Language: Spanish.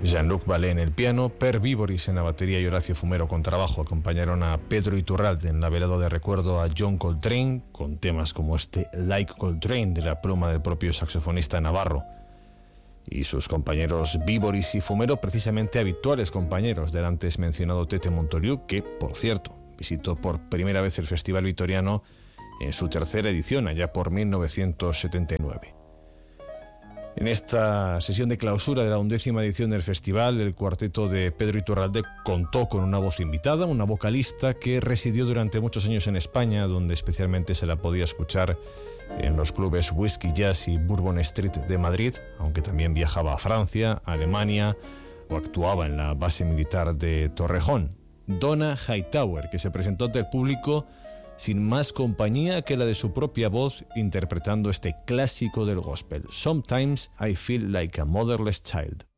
Jean-Luc Vallée en el piano, Per Víboris en la batería y Horacio Fumero con trabajo acompañaron a Pedro Iturralde en la velada de recuerdo a John Coltrane, con temas como este Like Coltrane de la pluma del propio saxofonista navarro. Y sus compañeros Víboris y Fumero, precisamente habituales compañeros del antes mencionado Tete Montoliu, que, por cierto, visitó por primera vez el Festival Vitoriano en su tercera edición, allá por 1979. En esta sesión de clausura de la 11ª edición del festival, el cuarteto de Pedro Iturralde contó con una voz invitada, una vocalista que residió durante muchos años en España, donde especialmente se la podía escuchar en los clubes Whisky Jazz y Bourbon Street de Madrid, aunque también viajaba a Francia, a Alemania o actuaba en la base militar de Torrejón. Donna Hightower, que se presentó ante el público sin más compañía que la de su propia voz, interpretando este clásico del gospel, Sometimes I Feel Like a Motherless Child.